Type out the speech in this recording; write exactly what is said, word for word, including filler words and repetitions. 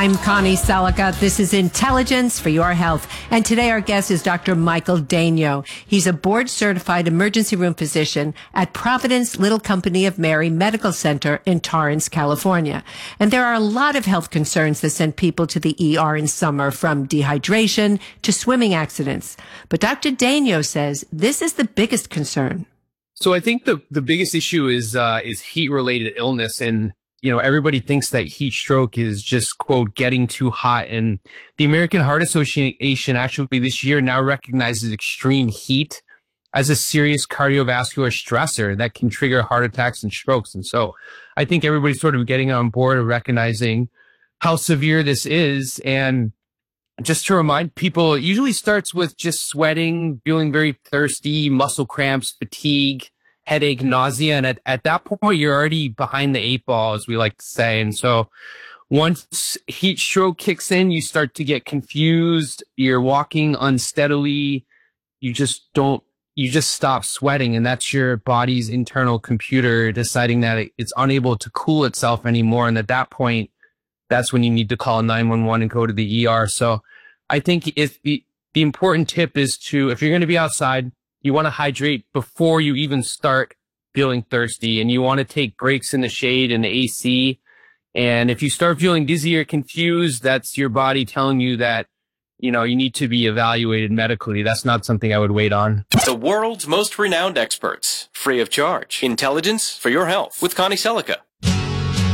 I'm Connie Selica. This is Intelligence for Your Health. And today our guest is Doctor Michael Daigneault. He's a board-certified emergency room physician at Providence Little Company of Mary Medical Center in Torrance, California. And there are a lot of health concerns that send people to the E R in summer, from dehydration to swimming accidents. But Doctor Daigneault says this is the biggest concern. So I think the, the biggest issue is uh, is heat-related illness. And, you know, everybody thinks that heat stroke is just, quote, getting too hot. And the American Heart Association actually this year now recognizes extreme heat as a serious cardiovascular stressor that can trigger heart attacks and strokes. And so I think everybody's sort of getting on board and recognizing how severe this is. And just to remind people, it usually starts with just sweating, feeling very thirsty, muscle cramps, fatigue, headache, nausea. And at, at that point, you're already behind the eight ball, as we like to say. And so once heat stroke kicks in, you start to get confused. You're walking unsteadily. You just don't, you just stop sweating. And that's your body's internal computer deciding that it, it's unable to cool itself anymore. And at that point, that's when you need to call nine one one and go to the E R. So I think if the, the important tip is to, if you're going to be outside, you want to hydrate before you even start feeling thirsty, and you want to take breaks in the shade and the A C. And if you start feeling dizzy or confused, that's your body telling you that, you know, you need to be evaluated medically. That's not something I would wait on. The world's most renowned experts, free of charge. Intelligence for Your Health with Connie Selica.